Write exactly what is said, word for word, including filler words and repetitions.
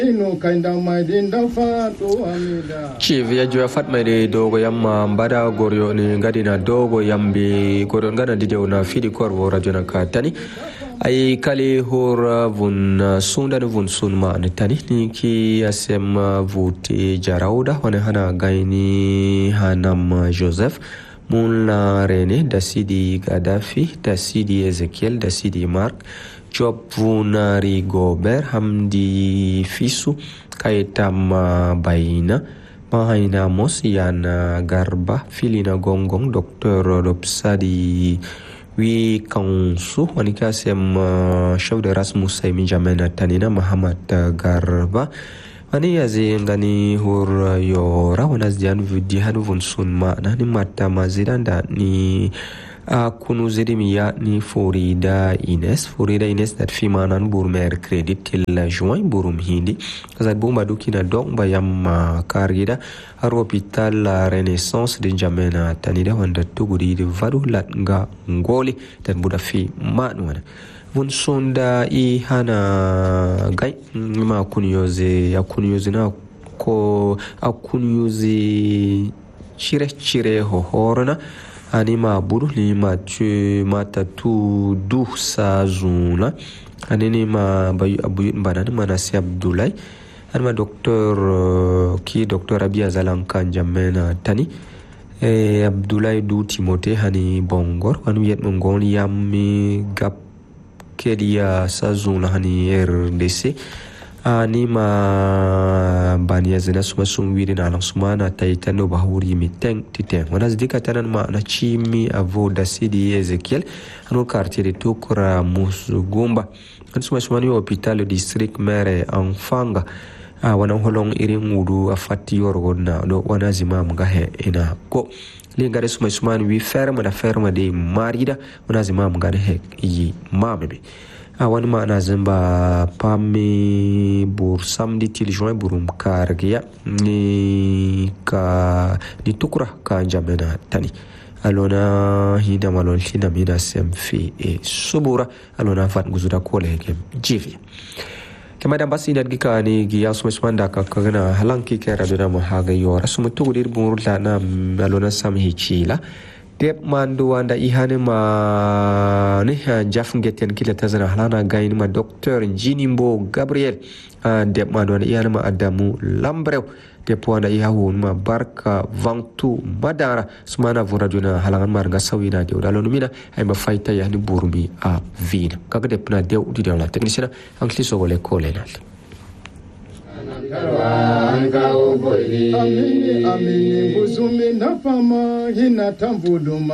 Chief ya juya Fatma de dogo yamma mbada goryo ni ngadi na dogo yambi goryo ngana dide una fidi korvo rajona katani ay kali hor vun sunda de vun sunma ne tani ni ki asem vuti jarawda wana hana gaini hanam Joseph Moula René da Sidi Gaddafi da Sidi Ezekiel da Sidi Mark Job Vunari Gobert Hamdi Fisu Kaitam Baina Mahaina Mosiana Garba Filina Gongong Docteur Lopsadi Wi Kansu Wanika Sem Chef de Rasmus Saimi Jamena Tanina Mahamad Garba Ani yazi ngani hur yora wanazdian vidihan vun sunma na ni mata mazidanda ni kunu zedimiya ni Florida Ines Florida Ines dat fimanan burmer credit til juin burum hindi kazat bumba dukina dong bayam kargida har hospital la Renaissance de Jamena tanida wanda tuguri de vadu lat nga ngoli dan buda fi manwana vun sonda i hana gai ma kunyoze ya kunyoze na ko akunyoze chire chire ho horna ani ma buru ni ma tu mata tu du sa zuna ani ni ma bayu abu banan manasi Abdoulaye ani ma docteur ki docteur Abia Zalankan Jamena tani e Abdoulaye du Timothée hani bongor anu yet mongon yammi gap kedia sazuna hani R D C ani ma bania zena suma sumwiri na langsumana taitano bahuri miteng titeng wanazidika tanan ma na chimi avoda Sidi Ezekiel anu quartier de Tukura Musugumba kan suma suma ni hospital district mere Anfanga a wana holong irin wudu afati yorgona do wana zima mga he ina ko lingare suma suma wi ferma da ferma de marida wana zima mga he yi mamebe a wani ma na zamba pami bur samedi til juin burum kargia ni ka ni tukura ka Jamena tani alona hida malon hina mina semfi e subura alona fat guzuda kole ke jivi kama da basi da gika ni giya su manda ka kana halanki kera da mu haga yora su mutu gudir burla na alona sam hichila deb mandu wanda ihane ma ne jaf ngeten kila tazana halana gaini ma docteur Jinimbo Gabriel deb mandu wanda ihane ma Adamu Lambrew deb wanda ihahu ma Barka Vantu Madara sumana vorajuna halangan marga sawina de dalonu mina ay ma faita yani burmi a vina kaga deb na de udi de la technicien ankli so wole kolena Amini amini buzumi na fama hina tambuduma